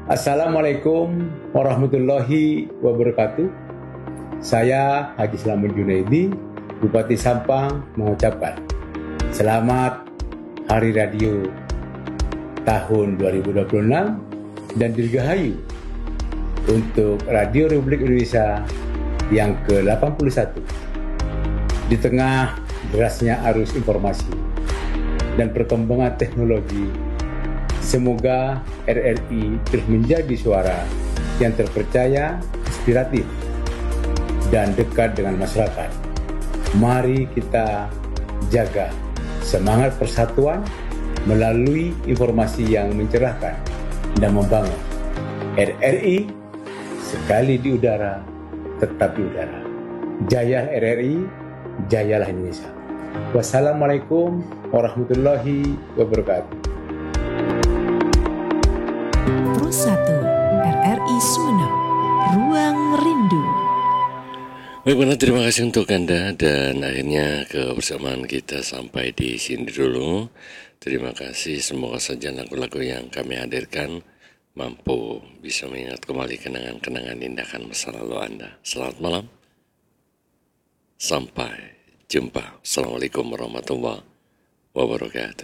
Assalamualaikum warahmatullahi wabarakatuh. Saya Haji Slamet Junaidi, Bupati Sampang, mengucapkan selamat Hari Radio tahun 2026 dan dirgahayu untuk Radio Republik Indonesia yang ke-81. Di tengah derasnya arus informasi dan perkembangan teknologi, semoga RRI terus menjadi suara yang terpercaya, inspiratif, dan dekat dengan masyarakat. Mari kita jaga semangat persatuan melalui informasi yang mencerahkan dan membangun. RRI sekali di udara, tetap di udara. Jaya RRI, jayalah Indonesia. Wassalamualaikum warahmatullahi wabarakatuh. Pro 1 RRI Sumeneb, Ruang Rindu. Baik, benar, terima kasih untuk Anda, dan akhirnya kebersamaan kita sampai di sini dulu. Terima kasih, semoga saja lagu-lagu yang kami hadirkan mampu bisa mengingat kembali kenangan-kenangan indah masa lalu Anda. Selamat malam, sampai jumpa. Assalamualaikum warahmatullahi wabarakatuh.